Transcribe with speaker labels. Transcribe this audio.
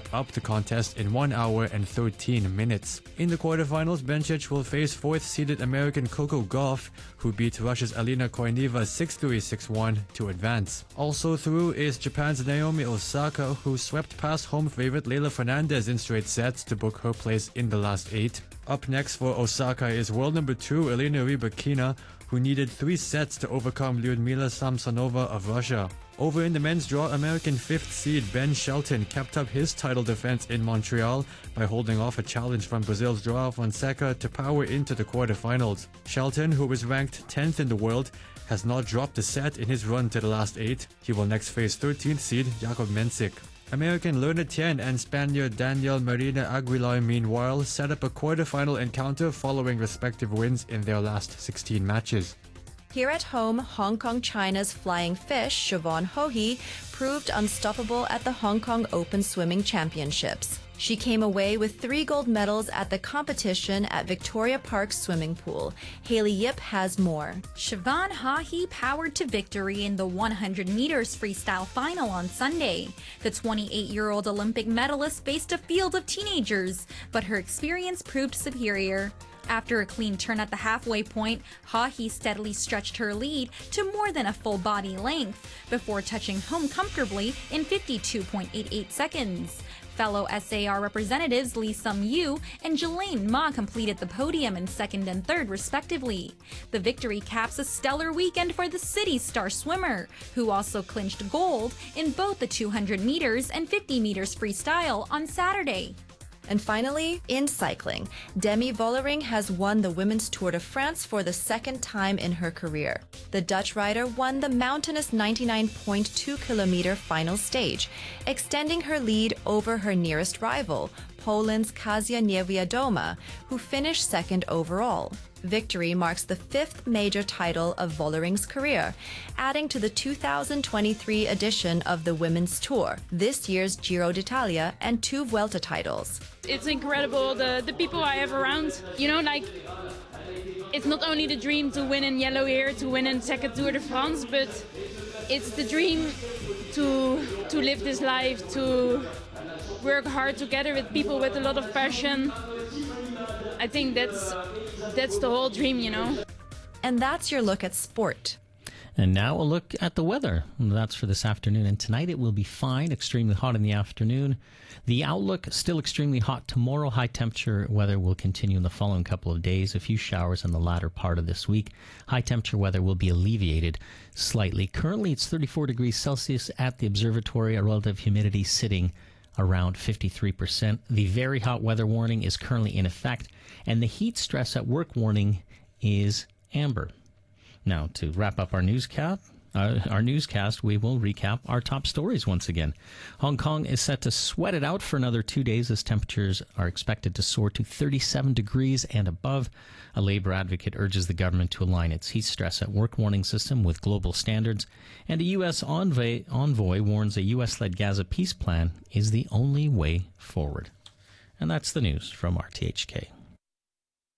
Speaker 1: wrap up the contest in 1 hour and 13 minutes. In the quarterfinals, Bencic will face 4th-seeded American Coco Gauff, who beat Russia's Alina Koineva 6-3, 6-1 to advance. Also through is Japan's Naomi Osaka, who swept past home favorite Leylah Fernandez in straight sets to book her place in the last 8. Up next for Osaka is world number 2 Elena Rybakina, who needed 3 sets to overcome Lyudmila Samsonova of Russia. Over in the men's draw, American 5th seed Ben Shelton kept up his title defense in Montreal by holding off a challenge from Brazil's Joao Fonseca to power into the quarterfinals. Shelton, who is ranked 10th in the world, has not dropped a set in his run to the last 8. He will next face 13th seed Jakub Mensik. American Le Natien and Spaniard Daniel Marina Aguilar, meanwhile, set up a quarterfinal encounter following respective wins in their last 16 matches.
Speaker 2: Here at home, Hong Kong China's flying fish, Siobhan Ho-hee, proved unstoppable at the Hong Kong Open Swimming Championships. She came away with 3 gold medals at the competition at Victoria Park Swimming Pool. Hailey Yip has more.
Speaker 3: Siobhan Ho-hee powered to victory in the 100 meters freestyle final on Sunday. The 28-year-old Olympic medalist faced a field of teenagers, but her experience proved superior. After a clean turn at the halfway point, Ho-hee steadily stretched her lead to more than a full body length before touching home comfortably in 52.88 seconds. Fellow SAR representatives Lee Sum-yu and Jelaine Ma completed the podium in 2nd and 3rd respectively. The victory caps a stellar weekend for the city's star swimmer, who also clinched gold in both the 200 meters and 50 meters freestyle on Saturday.
Speaker 2: And finally, in cycling, Demi Vollering has won the Women's Tour de France for the 2nd time in her career. The Dutch rider won the mountainous 99.2-kilometer final stage, extending her lead over her nearest rival, Poland's Kasia Niewiadoma, who finished 2nd overall. Victory marks the 5th major title of Vollering's career, adding to the 2023 edition of the Women's Tour, this year's Giro d'Italia, and 2 Vuelta titles.
Speaker 4: It's incredible, the people I have around. You know, like, it's not only the dream to win in yellow here, to win in 2nd Tour de France, but it's the dream to live this life, to work hard together with people with a lot of passion. I think that's the whole dream, you know.
Speaker 2: And that's your look at sport.
Speaker 5: And now a look at the weather. That's for this afternoon. And tonight it will be fine, extremely hot in the afternoon. The outlook, still extremely hot tomorrow. High temperature weather will continue in the following couple of days. A few showers in the latter part of this week. High temperature weather will be alleviated slightly. Currently it's 34 degrees Celsius at the observatory. A relative humidity sitting around 53%. The very hot weather warning is currently in effect. And the heat stress at work warning is amber. Now, to wrap up our newscast, we will recap our top stories once again. Hong Kong is set to sweat it out for another 2 days as temperatures are expected to soar to 37 degrees and above. A labor advocate urges the government to align its heat stress at work warning system with global standards. And a U.S. envoy warns a U.S.-led Gaza peace plan is the only way forward. And that's the news from RTHK.